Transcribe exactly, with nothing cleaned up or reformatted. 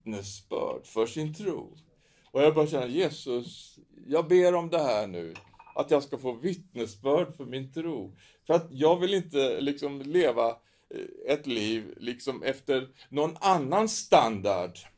vittnesbörd för sin tro. Och jag bara känner, Jesus, jag ber om det här nu. Att jag ska få vittnesbörd för min tro. För att jag vill inte liksom leva ett liv liksom efter någon annan standard.